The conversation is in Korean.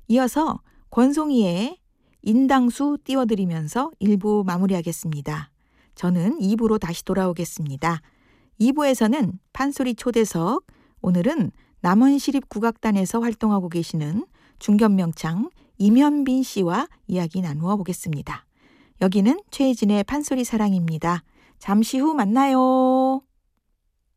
이어서 권송이의 인당수 띄워드리면서 1부 마무리하겠습니다. 저는 2부로 다시 돌아오겠습니다. 2부에서는 판소리 초대석, 오늘은 남원시립국악단에서 활동하고 계시는 중견명창 임현빈 씨와 이야기 나누어 보겠습니다. 여기는 최혜진의 판소리 사랑입니다. 잠시 후 만나요.